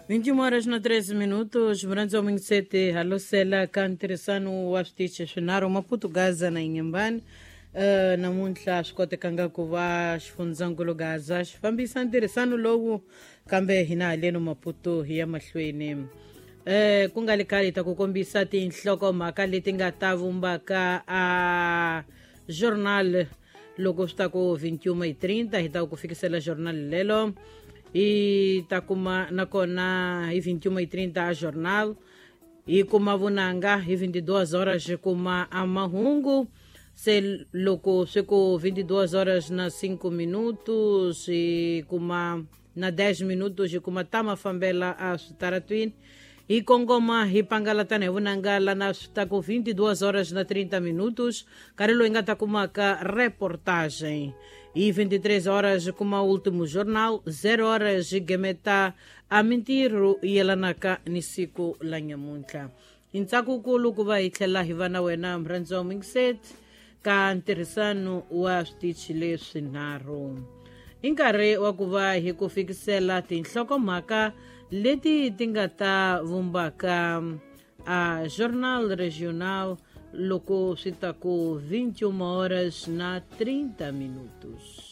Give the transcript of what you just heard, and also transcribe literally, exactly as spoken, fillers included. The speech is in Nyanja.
vinte e uma horas na treze minutos, Branzo Mingsete, Halosela, Kanteresano, Wastich, Shinaro, Maputo, Gaza, na Inhamban, na Muntla, Skote Kangakuva, Funzangulo Gaza, Fambisan Teresano, logo, Kambe Hina, Leno Maputo, Hiamashwene. Kungalikali takukombisa tinhloko makali tingatavumba a jornal logo está com vinte e uma e trinta e tá com fixela jornal lelo e tá com na kona e vinte e uma e trinta a jornal e com uma vunanga e vinte e duas horas com uma amahungu se logo se com vinte e duas horas na cinco minutos e com uma na dez minutos e com uma tama fambela a Sutaratuin. E com Goma e Pangalatane, Vunangala, está com vinte e duas horas na trinta minutos. Carilo engata com uma reportagem. E vinte e três horas com o último jornal. zero horas e Gemeta a Mentiru e Elanaka Nisiko Lanhamunta. Intaku Kulu Kuba Itela Hivana Wena Branzo Mingset. Ka Interessano Wastichile Sinaro. Inkare Wakuva Hikufikisela Tinhlokomaka. Leti tingata vumbaka a Jornal Regional Loco Sitaco vinte e uma horas na trinta minutos.